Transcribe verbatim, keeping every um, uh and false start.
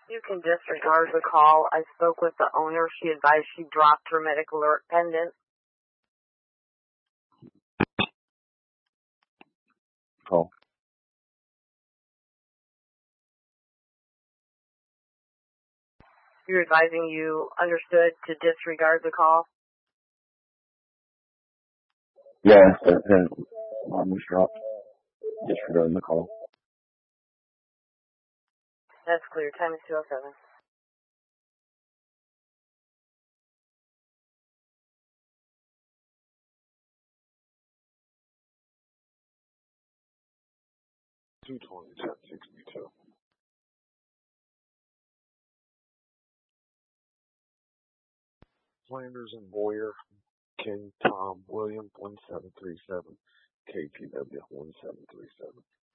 You can disregard the call. I spoke with the owner. She advised she dropped her medical alert pendant. Call. You're advising you understood to disregard the call? Yeah, and, and mom was dropped. Disregarding the call. That's clear. Time is two oh seven. two twenty, ten sixty-two. Flanders and Boyer, King, Tom, William, one seven three seven, K T W, one seven three seven.